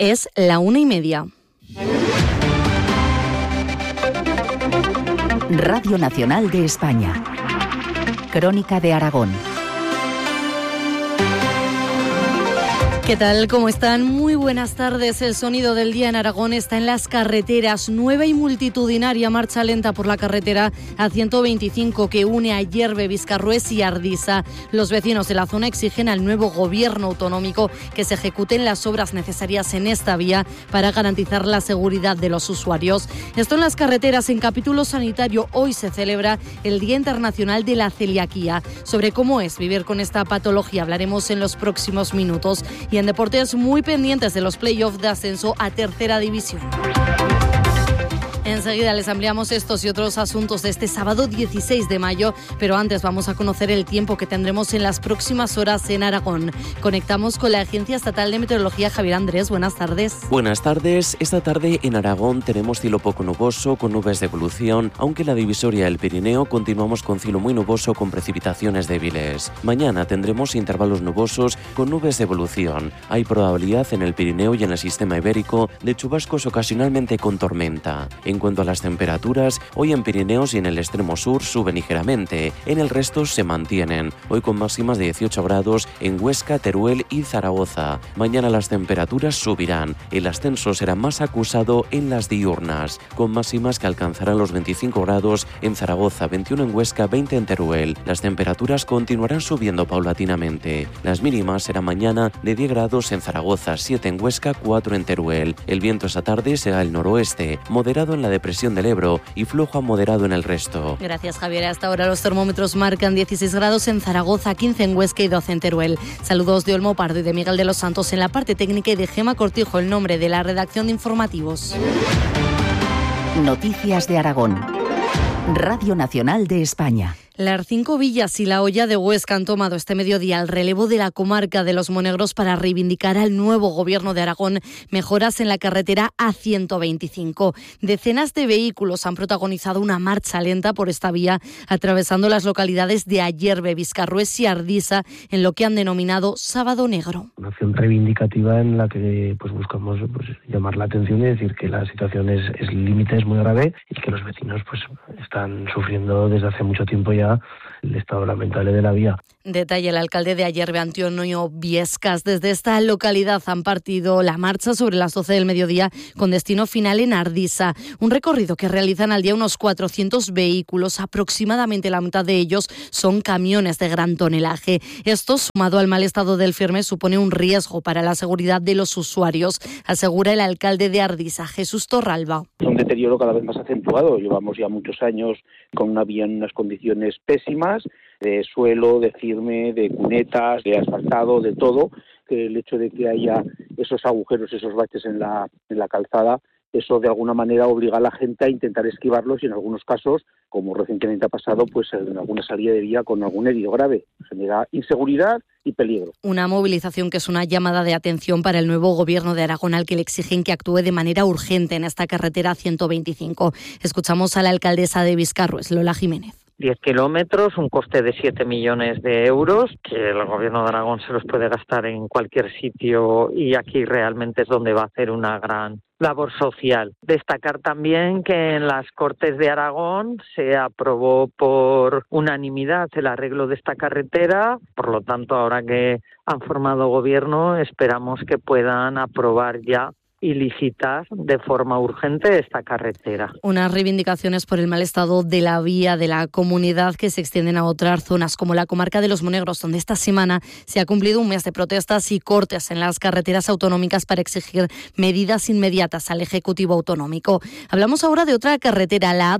Es la 1:30. Radio Nacional de España. Crónica de Aragón. ¿Qué tal? ¿Cómo están? Muy buenas tardes. El sonido del día en Aragón está en las carreteras. Nueva y multitudinaria marcha lenta por la carretera A125 que une a Ayerbe, Viscarrués y Ardisa. Los vecinos de la zona exigen al nuevo gobierno autonómico que se ejecuten las obras necesarias en esta vía para garantizar la seguridad de los usuarios. Esto en las carreteras. En capítulo sanitario, hoy se celebra el Día Internacional de la Celiaquía. Sobre cómo es vivir con esta patología hablaremos en los próximos minutos. Y en deportes, muy pendientes de los playoffs de ascenso a tercera división. Enseguida les ampliamos estos y otros asuntos de este sábado 16 de mayo, pero antes vamos a conocer el tiempo que tendremos en las próximas horas en Aragón. Conectamos con la Agencia Estatal de Meteorología. Javier Andrés, buenas tardes. Buenas tardes. Esta tarde en Aragón tenemos cielo poco nuboso con nubes de evolución, aunque en la divisoria del Pirineo continuamos con cielo muy nuboso con precipitaciones débiles. Mañana tendremos intervalos nubosos con nubes de evolución. Hay probabilidad en el Pirineo y en el sistema ibérico de chubascos ocasionalmente con tormenta. En cuanto a las temperaturas, hoy en Pirineos y en el extremo sur suben ligeramente, en el resto se mantienen, hoy con máximas de 18 grados en Huesca, Teruel y Zaragoza. Mañana las temperaturas subirán, el ascenso será más acusado en las diurnas, con máximas que alcanzarán los 25 grados en Zaragoza, 21 en Huesca, 20 en Teruel. Las temperaturas continuarán subiendo paulatinamente. Las mínimas serán mañana de 10 grados en Zaragoza, 7 en Huesca, 4 en Teruel. El viento esta tarde será el noroeste, moderado en la depresión del Ebro y flojo a moderado en el resto. Gracias, Javier. Hasta ahora los termómetros marcan 16 grados en Zaragoza, 15 en Huesca y 12 en Teruel. Saludos de Olmo Pardo y de Miguel de los Santos en la parte técnica y de Gema Cortijo, el nombre de la redacción de informativos. Noticias de Aragón. Radio Nacional de España. Las 5 villas y la Hoya de Huesca han tomado este mediodía el relevo de la comarca de los Monegros para reivindicar al nuevo gobierno de Aragón mejoras en la carretera A125. Decenas de vehículos han protagonizado una marcha lenta por esta vía, atravesando las localidades de Ayerbe, Viscarrués y Ardisa, en lo que han denominado Sábado Negro. Una acción reivindicativa en la que buscamos llamar la atención y decir que la situación es límite, es muy grave y que los vecinos están sufriendo desde hace mucho tiempo ya el estado lamentable de la vía. Detalla el alcalde de Ayerbe, Antonio Viescas. Desde esta localidad han partido la marcha sobre las 12 del mediodía con destino final en Ardisa. Un recorrido que realizan al día unos 400 vehículos. Aproximadamente la mitad de ellos son camiones de gran tonelaje. Esto, sumado al mal estado del firme, supone un riesgo para la seguridad de los usuarios, asegura el alcalde de Ardisa, Jesús Torralba. Un deterioro cada vez más acentuado. Llevamos ya muchos años con una vía en unas condiciones pésimas, de suelo, de firme, de cunetas, de asfaltado, de todo, que el hecho de que haya esos agujeros, esos baches en la calzada, eso de alguna manera obliga a la gente a intentar esquivarlos y en algunos casos, como recientemente ha pasado, en alguna salida de vía con algún herido grave. Genera inseguridad y peligro. Una movilización que es una llamada de atención para el nuevo gobierno de Aragón, al que le exigen que actúe de manera urgente en esta carretera 125. Escuchamos a la alcaldesa de Viscarrués, Lola Jiménez. 10 kilómetros, un coste de 7 millones de euros, que el gobierno de Aragón se los puede gastar en cualquier sitio y aquí realmente es donde va a hacer una gran labor social. Destacar también que en las Cortes de Aragón se aprobó por unanimidad el arreglo de esta carretera, por lo tanto ahora que han formado gobierno esperamos que puedan aprobar ya y licitar de forma urgente esta carretera. Unas reivindicaciones por el mal estado de la vía de la comunidad que se extienden a otras zonas, como la comarca de los Monegros, donde esta semana se ha cumplido un mes de protestas y cortes en las carreteras autonómicas para exigir medidas inmediatas al Ejecutivo Autonómico. Hablamos ahora de otra carretera, la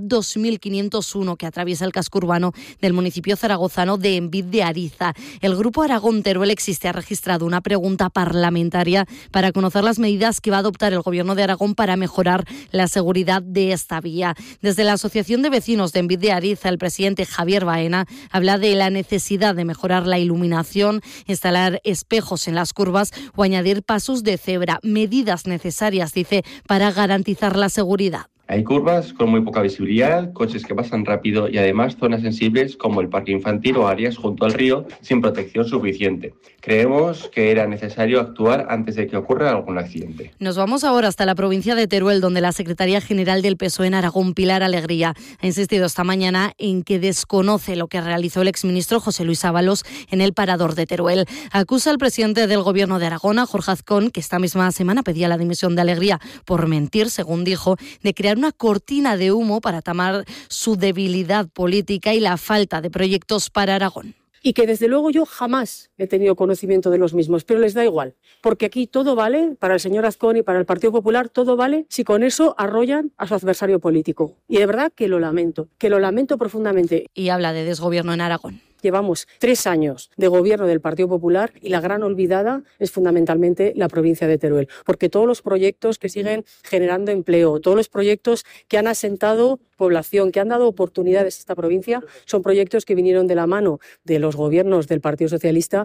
A2501, que atraviesa el casco urbano del municipio zaragozano de Envid de Ariza. El Grupo Aragón Teruel Existe ha registrado una pregunta parlamentaria para conocer las medidas que va a adoptar el Gobierno de Aragón para mejorar la seguridad de esta vía. Desde la Asociación de Vecinos de Envid de Ariza, el presidente Javier Baena habla de la necesidad de mejorar la iluminación, instalar espejos en las curvas o añadir pasos de cebra. Medidas necesarias, dice, para garantizar la seguridad. Hay curvas con muy poca visibilidad, coches que pasan rápido y además zonas sensibles como el parque infantil o áreas junto al río sin protección suficiente. Creemos que era necesario actuar antes de que ocurra algún accidente. Nos vamos ahora hasta la provincia de Teruel, donde la secretaria general del PSOE en Aragón, Pilar Alegría, ha insistido esta mañana en que desconoce lo que realizó el exministro José Luis Ábalos en el parador de Teruel. Acusa al presidente del Gobierno de Aragón, a Jorge Azcón, que esta misma semana pedía la dimisión de Alegría por mentir, según dijo, de crear una cortina de humo para tapar su debilidad política y la falta de proyectos para Aragón. Y que desde luego yo jamás he tenido conocimiento de los mismos, pero les da igual, porque aquí todo vale, para el señor Azcón y para el Partido Popular, todo vale si con eso arrollan a su adversario político. Y de verdad que lo lamento profundamente. Y habla de desgobierno en Aragón. Llevamos 3 años de gobierno del Partido Popular y la gran olvidada es fundamentalmente la provincia de Teruel, porque todos los proyectos que siguen generando empleo, todos los proyectos que han asentado población, que han dado oportunidades a esta provincia, son proyectos que vinieron de la mano de los gobiernos del Partido Socialista.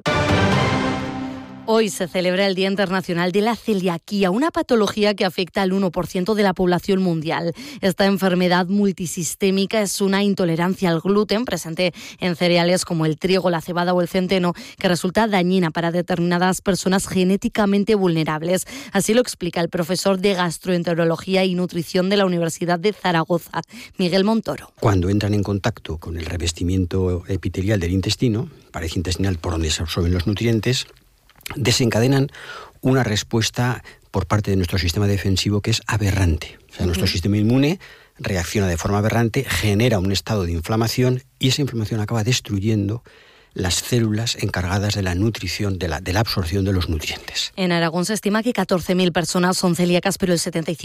Hoy se celebra el Día Internacional de la Celiaquía, una patología que afecta al 1% de la población mundial. Esta enfermedad multisistémica es una intolerancia al gluten presente en cereales como el trigo, la cebada o el centeno, que resulta dañina para determinadas personas genéticamente vulnerables. Así lo explica el profesor de Gastroenterología y Nutrición de la Universidad de Zaragoza, Miguel Montoro. Cuando entran en contacto con el revestimiento epitelial del intestino, pared intestinal por donde se absorben los nutrientes, desencadenan una respuesta por parte de nuestro sistema defensivo que es aberrante. O sea, nuestro sistema inmune reacciona de forma aberrante, genera un estado de inflamación y esa inflamación acaba destruyendo las células encargadas de la nutrición, de la absorción de los nutrientes. En Aragón se estima que 14.000 personas son celíacas, pero el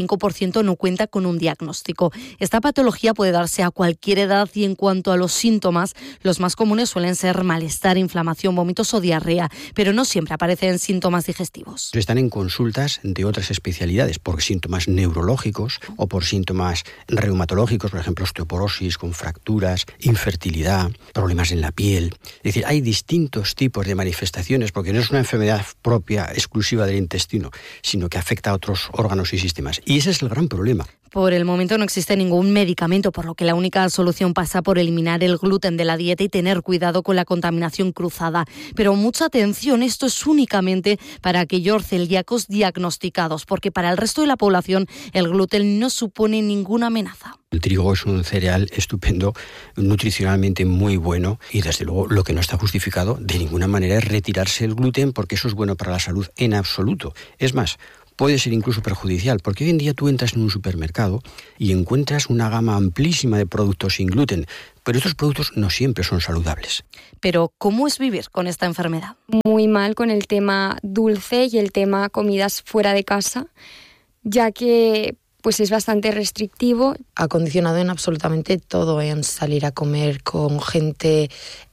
75% no cuenta con un diagnóstico. Esta patología puede darse a cualquier edad y en cuanto a los síntomas, los más comunes suelen ser malestar, inflamación, vómitos o diarrea, pero no siempre aparecen síntomas digestivos. Están en consultas de otras especialidades por síntomas neurológicos o por síntomas reumatológicos, por ejemplo, osteoporosis con fracturas, infertilidad, problemas en la piel. Es decir, hay distintos tipos de manifestaciones porque no es una enfermedad propia, exclusiva del intestino, sino que afecta a otros órganos y sistemas. Y ese es el gran problema. Por el momento no existe ningún medicamento, por lo que la única solución pasa por eliminar el gluten de la dieta y tener cuidado con la contaminación cruzada. Pero mucha atención, esto es únicamente para aquellos celíacos diagnosticados, porque para el resto de la población el gluten no supone ninguna amenaza. El trigo es un cereal estupendo, nutricionalmente muy bueno y desde luego lo que no está justificado de ninguna manera es retirarse el gluten porque eso es bueno para la salud en absoluto. Es más, puede ser incluso perjudicial, porque hoy en día tú entras en un supermercado y encuentras una gama amplísima de productos sin gluten, pero estos productos no siempre son saludables. Pero, ¿cómo es vivir con esta enfermedad? Muy mal con el tema dulce y el tema comidas fuera de casa, ya que pues es bastante restrictivo. Ha condicionado en absolutamente todo, en salir a comer con gente,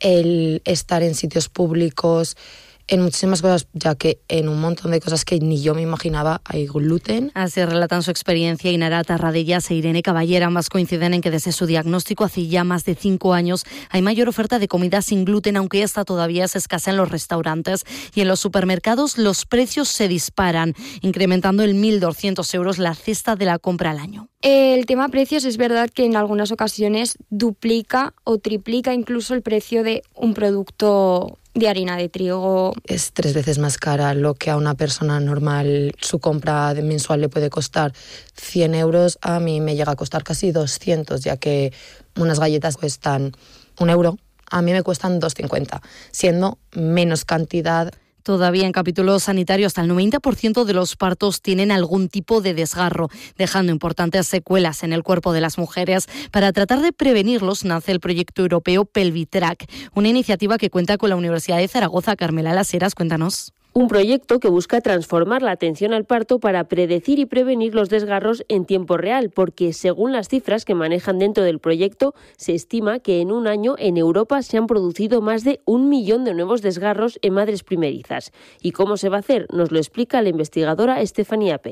el estar en sitios públicos, en muchísimas cosas, ya que en un montón de cosas que ni yo me imaginaba hay gluten. Así relatan su experiencia Inara Tarradellas e Irene Caballera. Ambas coinciden en que desde su diagnóstico hace ya más de 5 años hay mayor oferta de comida sin gluten, aunque esta todavía es escasa en los restaurantes. Y en los supermercados los precios se disparan, incrementando en 1.200 euros la cesta de la compra al año. El tema precios es verdad que en algunas ocasiones duplica o triplica incluso el precio de un producto de harina de trigo. Es 3 veces más cara lo que a una persona normal su compra mensual le puede costar 100 euros. A mí me llega a costar casi 200, ya que unas galletas cuestan 1 euro. A mí me cuestan 2,50, siendo menos cantidad. Todavía en capítulo sanitario, hasta el 90% de los partos tienen algún tipo de desgarro, dejando importantes secuelas en el cuerpo de las mujeres. Para tratar de prevenirlos, nace el proyecto europeo Pelvitrack, una iniciativa que cuenta con la Universidad de Zaragoza. Carmela Las Heras, cuéntanos. Un proyecto que busca transformar la atención al parto para predecir y prevenir los desgarros en tiempo real, porque según las cifras que manejan dentro del proyecto, se estima que en un año en Europa se han producido más de 1 millón de nuevos desgarros en madres primerizas. ¿Y cómo se va a hacer? Nos lo explica la investigadora Estefanía Peña.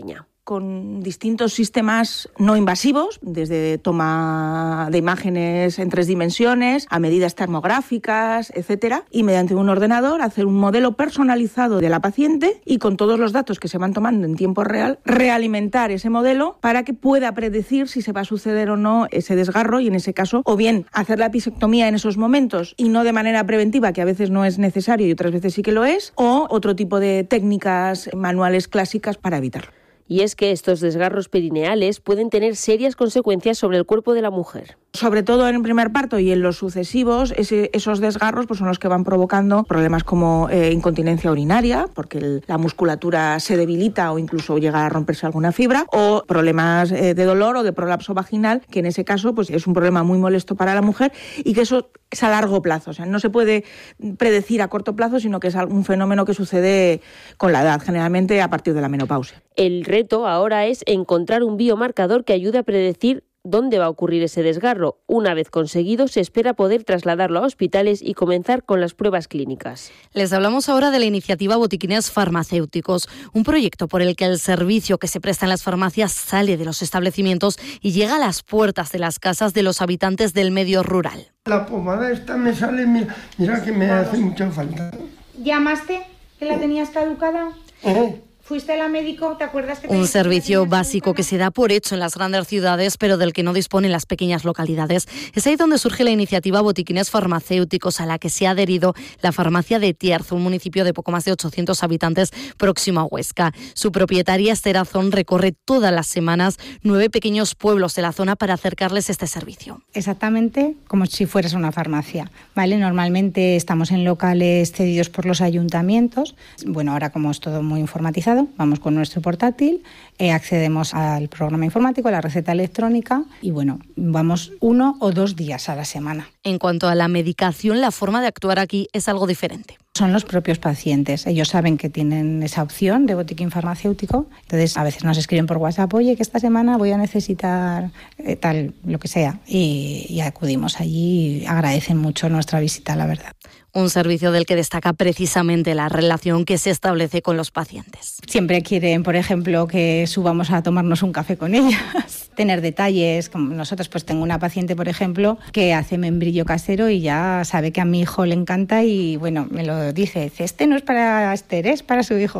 con distintos sistemas no invasivos, desde toma de imágenes en 3 dimensiones a medidas termográficas, etcétera, y mediante un ordenador hacer un modelo personalizado de la paciente y con todos los datos que se van tomando en tiempo real, realimentar ese modelo para que pueda predecir si se va a suceder o no ese desgarro y en ese caso o bien hacer la episectomía en esos momentos y no de manera preventiva, que a veces no es necesario y otras veces sí que lo es, o otro tipo de técnicas manuales clásicas para evitarlo. Y es que estos desgarros perineales pueden tener serias consecuencias sobre el cuerpo de la mujer. Sobre todo en el primer parto y en los sucesivos, esos desgarros pues son los que van provocando problemas como incontinencia urinaria, porque la musculatura se debilita o incluso llega a romperse alguna fibra, o problemas de dolor o de prolapso vaginal, que en ese caso pues es un problema muy molesto para la mujer y que eso es a largo plazo. O sea, no se puede predecir a corto plazo, sino que es un fenómeno que sucede con la edad, generalmente a partir de la menopausia. El reto ahora es encontrar un biomarcador que ayude a predecir dónde va a ocurrir ese desgarro. Una vez conseguido, se espera poder trasladarlo a hospitales y comenzar con las pruebas clínicas. Les hablamos ahora de la iniciativa Botiquines Farmacéuticos, un proyecto por el que el servicio que se presta en las farmacias sale de los establecimientos y llega a las puertas de las casas de los habitantes del medio rural. La pomada esta me sale, mira que me hace mucha falta. ¿Llamaste? ¿Que la tenías caducada? ¿Fuiste al médico? ¿Te acuerdas que un servicio básico que se da por hecho en las grandes ciudades, pero del que no disponen las pequeñas localidades? Es ahí donde surge la iniciativa Botiquines Farmacéuticos, a la que se ha adherido la farmacia de Tierzo, un municipio de poco más de 800 habitantes próximo a Huesca. Su propietaria, Esther Azón, recorre todas las semanas 9 pequeños pueblos de la zona para acercarles este servicio. Exactamente como si fueras una farmacia, ¿vale? Normalmente estamos en locales cedidos por los ayuntamientos. Bueno, ahora como es todo muy informatizado, vamos con nuestro portátil, accedemos al programa informático, a la receta electrónica y bueno, vamos 1 o 2 días a la semana. En cuanto a la medicación, la forma de actuar aquí es algo diferente. Son los propios pacientes. Ellos saben que tienen esa opción de botiquín farmacéutico. Entonces, a veces nos escriben por WhatsApp, oye, que esta semana voy a necesitar tal, lo que sea. Y acudimos allí y agradecen mucho nuestra visita, la verdad. Un servicio del que destaca precisamente la relación que se establece con los pacientes. Siempre quieren, por ejemplo, que subamos a tomarnos un café con ellas, tener detalles. Como nosotros, pues tengo una paciente, por ejemplo, que hace membrillo casero y ya sabe que a mi hijo le encanta y, bueno, me lo dice, este no es para Esther, es para su hijo.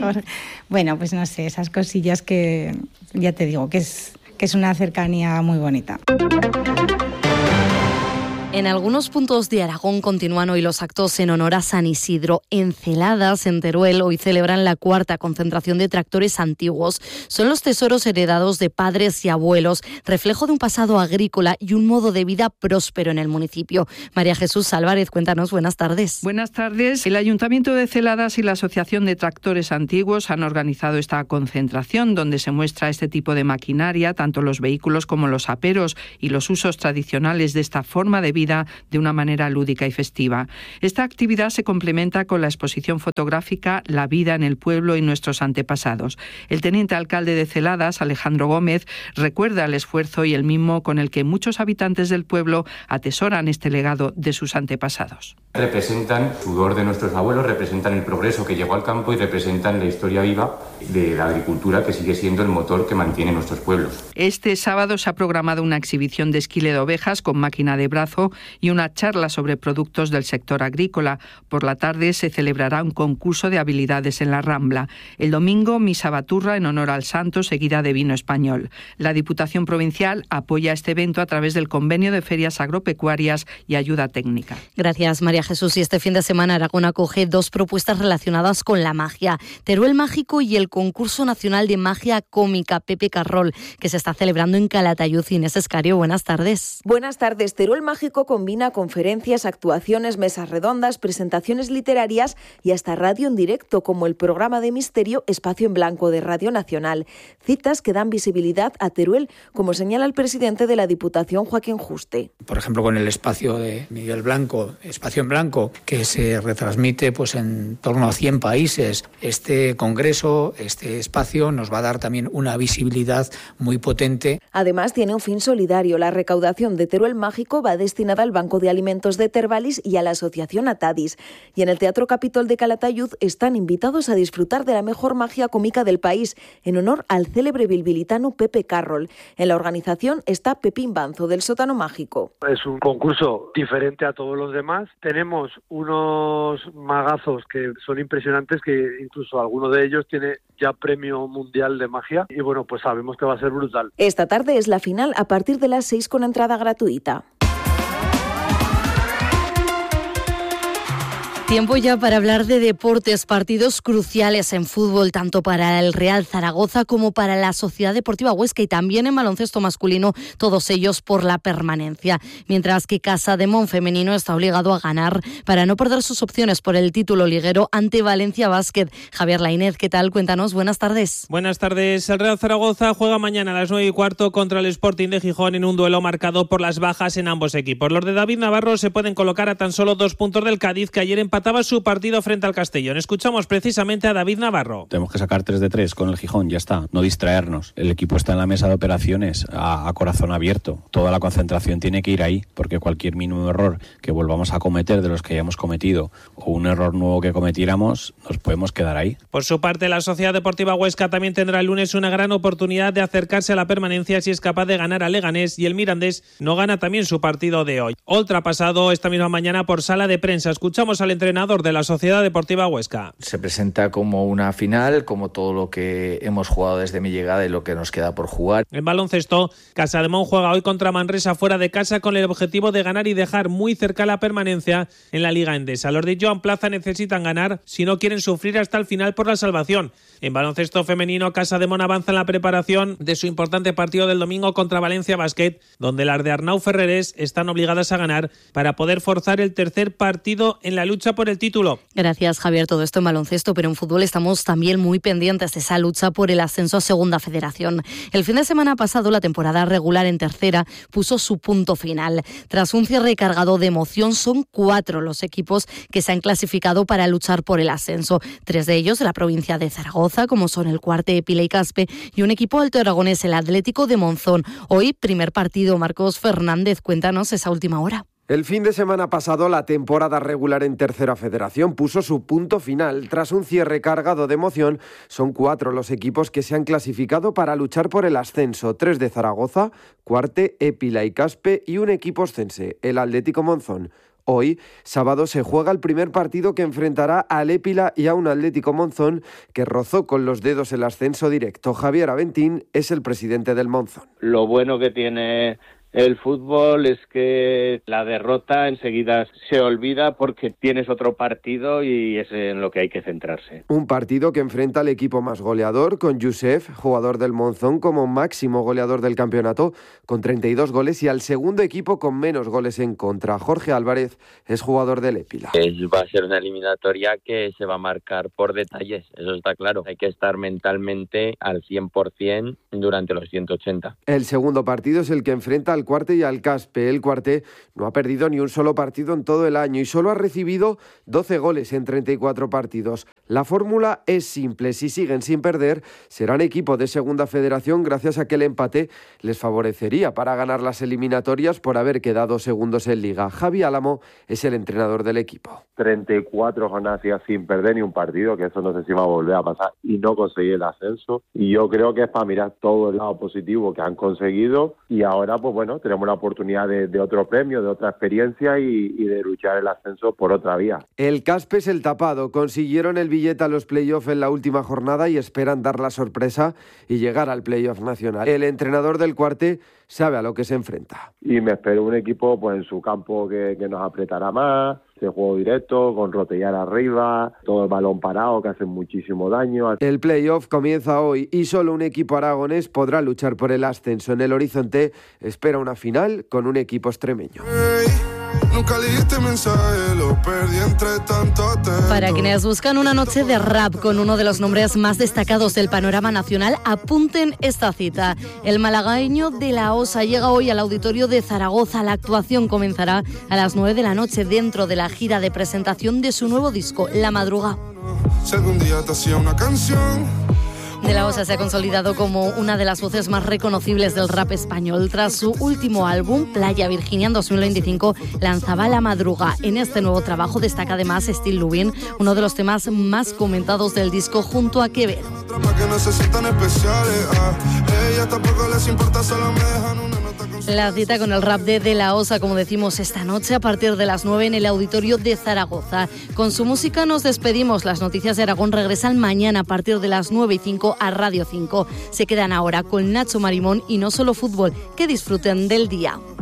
Bueno, pues no sé, esas cosillas que ya te digo, que es una cercanía muy bonita. En algunos puntos de Aragón continúan hoy los actos en honor a San Isidro. En Celadas, en Teruel, hoy celebran la 4ª concentración de tractores antiguos. Son los tesoros heredados de padres y abuelos, reflejo de un pasado agrícola y un modo de vida próspero en el municipio. María Jesús Álvarez, cuéntanos, buenas tardes. Buenas tardes. El Ayuntamiento de Celadas y la Asociación de Tractores Antiguos han organizado esta concentración donde se muestra este tipo de maquinaria, tanto los vehículos como los aperos y los usos tradicionales de esta forma de vida de una manera lúdica y festiva. Esta actividad se complementa con la exposición fotográfica La vida en el pueblo y nuestros antepasados. El teniente alcalde de Celadas, Alejandro Gómez, recuerda el esfuerzo y el mimo con el que muchos habitantes del pueblo atesoran este legado de sus antepasados. Representan el sudor de nuestros abuelos, representan el progreso que llegó al campo y representan la historia viva de la agricultura, que sigue siendo el motor que mantiene nuestros pueblos. Este sábado se ha programado una exhibición de esquile de ovejas con máquina de brazo y una charla sobre productos del sector agrícola. Por la tarde se celebrará un concurso de habilidades en la Rambla. El domingo, misa baturra en honor al santo, seguida de vino español. La Diputación Provincial apoya este evento a través del Convenio de Ferias Agropecuarias y Ayuda Técnica. Gracias, María Jesús. Y este fin de semana Aragón acoge 2 propuestas relacionadas con la magia. Teruel Mágico y el Concurso Nacional de Magia Cómica Pepe Carrol, que se está celebrando en Calatayud. Inés Escario, buenas tardes. Buenas tardes. Teruel Mágico combina conferencias, actuaciones, mesas redondas, presentaciones literarias y hasta radio en directo, como el programa de misterio Espacio en Blanco de Radio Nacional. Citas que dan visibilidad a Teruel, como señala el presidente de la Diputación, Joaquín Juste. Por ejemplo, con el espacio de Miguel Blanco, Espacio en Blanco, que se retransmite pues en torno a 100 países. Este congreso, este espacio, nos va a dar también una visibilidad muy potente. Además, tiene un fin solidario. La recaudación de Teruel Mágico va destinada destinada al Banco de Alimentos de Tervalis y a la asociación Atadis. Y en el Teatro Capitol de Calatayud están invitados a disfrutar de la mejor magia cómica del país, en honor al célebre bilbilitano Pepe Carroll. En la organización está Pepín Banzo, del Sótano Mágico. Es un concurso diferente a todos los demás. Tenemos unos magazos que son impresionantes, que incluso alguno de ellos tiene ya premio mundial de magia, y bueno, pues sabemos que va a ser brutal. Esta tarde es la final a partir de las 6 con entrada gratuita. Tiempo ya para hablar de deportes, partidos cruciales en fútbol, tanto para el Real Zaragoza como para la Sociedad Deportiva Huesca, y también en baloncesto masculino, todos ellos por la permanencia. Mientras que Casademón femenino está obligado a ganar para no perder sus opciones por el título liguero ante Valencia Basket. Javier Lainez, ¿qué tal? Cuéntanos, buenas tardes. Buenas tardes. El Real Zaragoza juega mañana a las 9:15 contra el Sporting de Gijón en un duelo marcado por las bajas en ambos equipos. Los de David Navarro se pueden colocar a tan solo 2 puntos del Cádiz, que ayer empataba su partido frente al Castellón. Escuchamos precisamente a David Navarro. Tenemos que sacar 3 de 3 con el Gijón, ya está, no distraernos. El equipo está en la mesa de operaciones a corazón abierto. Toda la concentración tiene que ir ahí, porque cualquier mínimo error que volvamos a cometer de los que hayamos cometido, o un error nuevo que cometiéramos, nos podemos quedar ahí. Por su parte, la Sociedad Deportiva Huesca también tendrá el lunes una gran oportunidad de acercarse a la permanencia si es capaz de ganar a Leganés, y el Mirandés no gana también su partido de hoy. Ultrapasado esta misma mañana por sala de prensa. Escuchamos al entrenador de la Sociedad Deportiva Huesca. Se presenta como una final, como todo lo que hemos jugado desde mi llegada y lo que nos queda por jugar. En baloncesto, Casademón juega hoy contra Manresa fuera de casa con el objetivo de ganar y dejar muy cerca la permanencia en la Liga Endesa. Los de Joan Plaza necesitan ganar si no quieren sufrir hasta el final por la salvación. En baloncesto femenino, Casademón avanza en la preparación de su importante partido del domingo contra Valencia Basket, donde las de Arnau Ferrerés están obligadas a ganar para poder forzar el tercer partido en la lucha por el título. Gracias, Javier. Todo esto en baloncesto, pero en fútbol estamos también muy pendientes de esa lucha por el ascenso a Segunda Federación. El fin de semana pasado, la temporada regular en tercera puso su punto final. Tras un cierre cargado de emoción, son 4 los equipos que se han clasificado para luchar por el ascenso. 3 de ellos de la provincia de Zaragoza, como son el Cuarte, Épila y Caspe, y un equipo alto aragonés, el Atlético de Monzón. Hoy, primer partido. Marcos Fernández, cuéntanos esa última hora. El fin de semana pasado, la temporada regular en Tercera Federación puso su punto final. Tras un cierre cargado de emoción, son 4 los equipos que se han clasificado para luchar por el ascenso. 3 de Zaragoza, Cuarte, Épila y Caspe, y un equipo oscense, el Atlético Monzón. Hoy, sábado, se juega el primer partido que enfrentará al Épila y a un Atlético Monzón que rozó con los dedos el ascenso directo. Javier Aventín es el presidente del Monzón. Lo bueno que tiene el fútbol es que la derrota enseguida se olvida porque tienes otro partido y es en lo que hay que centrarse. Un partido que enfrenta al equipo más goleador, con Youssef, jugador del Monzón, como máximo goleador del campeonato, con 32 goles, y al segundo equipo con menos goles en contra. Jorge Álvarez es jugador del Épila. Va a ser una eliminatoria que se va a marcar por detalles, eso está claro. Hay que estar mentalmente al 100% durante los 180. El segundo partido es el que enfrenta al Cuarte y al Caspe. El Cuarte no ha perdido ni un solo partido en todo el año y solo ha recibido 12 goles en 34 partidos. La fórmula es simple: si siguen sin perder, serán equipo de Segunda Federación, gracias a que el empate les favorecería para ganar las eliminatorias por haber quedado segundos en Liga. Javi Álamo es el entrenador del equipo. 34 jornadas sin perder ni un partido, que eso no sé si va a volver a pasar, y no conseguir el ascenso. Y yo creo que es para mirar todo el lado positivo que han conseguido, y ahora pues bueno, tenemos la oportunidad de otro premio, de otra experiencia y de luchar el ascenso por otra vía. El Caspe es el tapado. Consiguieron el billete a los playoffs en la última jornada y esperan dar la sorpresa y llegar al playoff nacional. El entrenador del Cuarte sabe a lo que se enfrenta. Y me espero un equipo pues en su campo que nos apretará más, de juego directo, con rotellar arriba, todo el balón parado que hace muchísimo daño. El playoff comienza hoy y solo un equipo aragonés podrá luchar por el ascenso. En el horizonte espera una final con un equipo extremeño. Nunca leíste mensaje, lo perdí entre tanto atento. Para quienes buscan una noche de rap con uno de los nombres más destacados del panorama nacional, apunten esta cita. El malagueño de la Osa llega hoy al Auditorio de Zaragoza. La actuación comenzará a las 9 de la noche dentro de la gira de presentación de su nuevo disco, La Madruga. Si algún día te hacía una canción, De la Osa se ha consolidado como una de las voces más reconocibles del rap español. Tras su último álbum, Playa Virginia, en 2025, lanzaba La Madruga. En este nuevo trabajo destaca además Still Loving, uno de los temas más comentados del disco, junto a Quevedo. La cita con el rap de La Osa, como decimos, esta noche a partir de las 9 en el Auditorio de Zaragoza. Con su música nos despedimos. Las noticias de Aragón regresan mañana a partir de las 9:05 a Radio 5. Se quedan ahora con Nacho Marimón y No Solo Fútbol. Que disfruten del día.